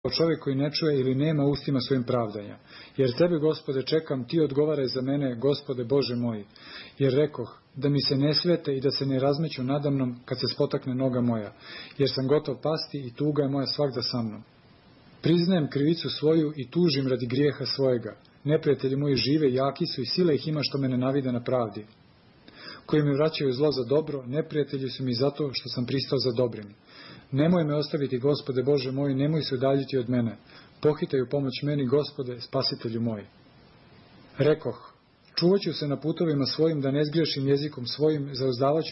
čovjek koji ne čuje ili nema ustima svojim pravdanja. Jer tebe, Gospode, čekam, ti odgovaraj za mene, Gospode Bože moj. Jer rekoh, da mi se ne svete i da se ne razmeću nadamnom kad se spotakne noga moja, jer sam gotov pasti i tuga je moja svagda sa mnom. Priznajem krivicu svoju i tužim radi grijeha svojega. Neprijatelji moji žive, jaki su i sila ih ima što me nenavide na pravdi. Koji mi vraćaju zlo za dobro, neprijatelji su mi zato što sam pristao za dobrim. Nemoj me ostaviti, Gospode Bože moj, nemoj se udaljiti od mene. Pohitaj u pomoć meni, Gospode, spasitelju moj. Rekoh, čuvat ću se na putovima svojim da ne zgriješim jezikom svojim, zauzdavaću